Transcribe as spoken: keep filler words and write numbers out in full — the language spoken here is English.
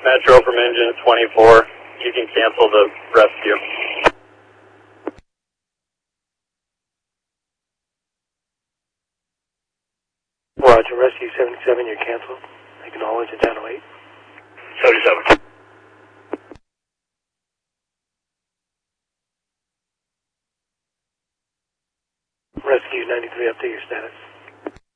Metro from engine twenty-four. You can cancel the rescue. Roger, rescue seventy-seven, you're canceled. Acknowledge, it's out of eight. seventy-seven. Rescue ninety-three, update your status.